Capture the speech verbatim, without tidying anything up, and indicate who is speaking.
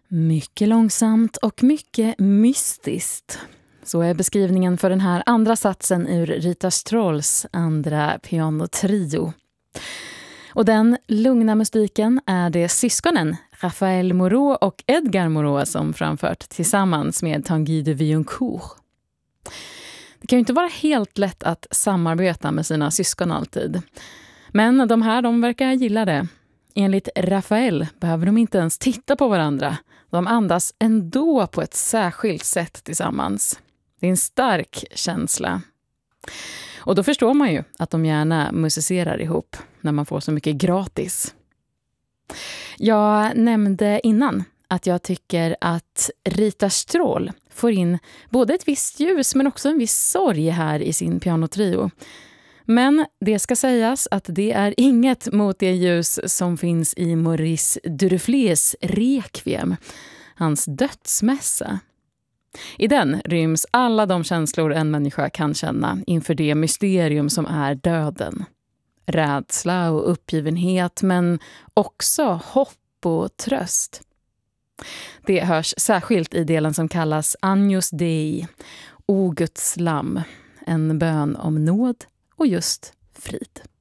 Speaker 1: Mycket långsamt och mycket mystiskt. Så är beskrivningen för den här andra satsen ur Rita Strolls andra pianotrio. Och den lugna mystiken är det syskonen Raphael Moreau och Edgar Moreau som framfört tillsammans med Tanguy de Villancourt. Det kan ju inte vara helt lätt att samarbeta med sina syskon alltid. Men de här, de verkar gilla det. Enligt Raphael behöver de inte ens titta på varandra. De andas ändå på ett särskilt sätt tillsammans. Det är en stark känsla. Och då förstår man ju att de gärna musicerar ihop när man får så mycket gratis. Jag nämnde innan att jag tycker att Rita Stroll får in både ett visst ljus men också en viss sorg här i sin pianotrio. Men det ska sägas att det är inget mot det ljus som finns i Maurice Duruflés Requiem, hans dödsmässa. I den ryms alla de känslor en människa kan känna inför det mysterium som är döden. Rädsla och uppgivenhet, men också hopp och tröst. Det hörs särskilt i delen som kallas Agnus Dei, O Guds lamm, en bön om nåd och just frid.